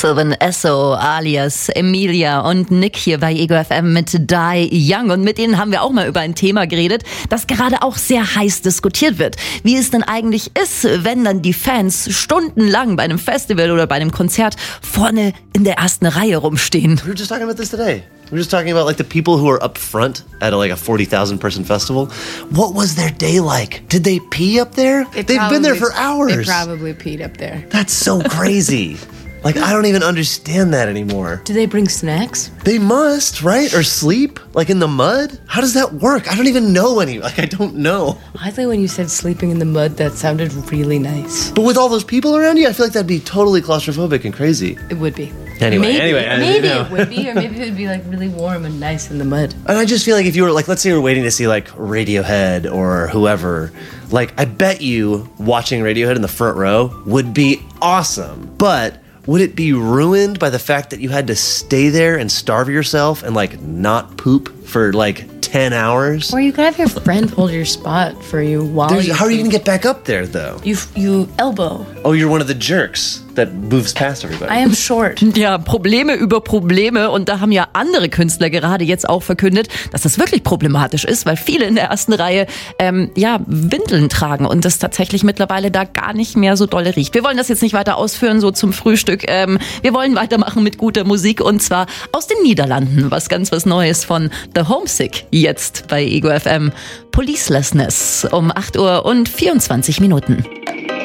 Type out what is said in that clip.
Sylvan Esso alias Emilia und Nick hier bei Ego FM mit Die Young. Und mit denen haben wir auch mal über ein Thema geredet, das gerade auch sehr heiß diskutiert wird. Wie es denn eigentlich ist, wenn dann die Fans stundenlang bei einem Festival oder bei einem Konzert vorne in der ersten Reihe rumstehen. We were just talking about this today. We were just talking about like the people who are up front at a 40,000 person festival. What was their day like? Did they pee up there? They've been there for hours. They probably peed up there. That's so crazy. Like, I don't even understand that anymore. Do they bring snacks? They must, right? Or sleep? Like in the mud? How does that work? I don't even know any. Like, I don't know. I think when you said sleeping in the mud, that sounded really nice. But with all those people around you, I feel like that'd be totally claustrophobic and crazy. It would be. Anyway, maybe it would be, or maybe it would be like really warm and nice in the mud. And I just feel like if you were like, let's say you were waiting to see like Radiohead or whoever, like I bet you watching Radiohead in the front row would be awesome. But would it be ruined by the fact that you had to stay there and starve yourself and like not poop for like 10 hours? Or you could have your friend hold your spot for you while How are you going to get back up there though? You elbow. Oh, you're one of the jerks that moves past everybody. I am short. Ja, Probleme über Probleme. Und da haben ja andere Künstler gerade jetzt auch verkündet, dass das wirklich problematisch ist, weil viele in der ersten Reihe Windeln tragen und das tatsächlich mittlerweile da gar nicht mehr so dolle riecht. Wir wollen das jetzt nicht weiter ausführen, so zum Frühstück. Wir wollen weitermachen mit guter Musik und zwar aus den Niederlanden. Was Neues von The Homesick jetzt bei Ego FM. Policelessness um 8:24 Uhr.